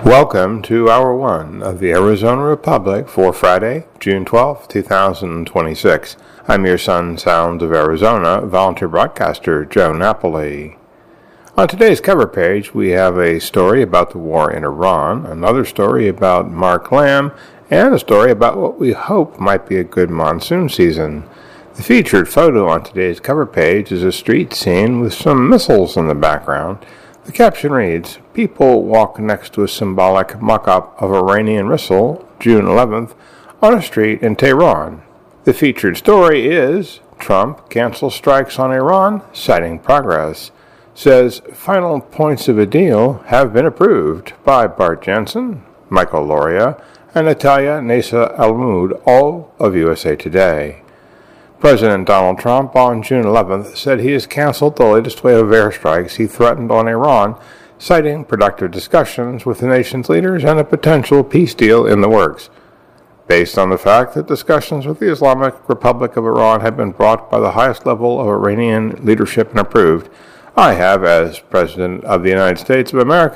Welcome to Hour 1 of the Arizona Republic for Friday, June 12, 2026. I'm your son, Sounds of Arizona, volunteer broadcaster Joe Napoli. On today's cover page, we have a story about the war in Iran, another story about Mark Lamb, and a story about what we hope might be a good monsoon season. The featured photo on today's cover page is a street scene with some missiles in the background. The caption reads, "People walk next to a symbolic mock-up of Iranian missile, June 11th, on a street in Tehran." The featured story is, Trump cancels strikes on Iran, citing progress. Says, final points of a deal have been approved by Bart Jensen, Michael Loria, and Natalia Nessa-Almood, all of USA Today. President Donald Trump on June 11th said he has canceled the latest wave of airstrikes he threatened on Iran, citing productive discussions with the nation's leaders and a potential peace deal in the works. Based on the fact that discussions with the Islamic Republic of Iran have been brought by the highest level of Iranian leadership and approved, I have, as President of the United States of America,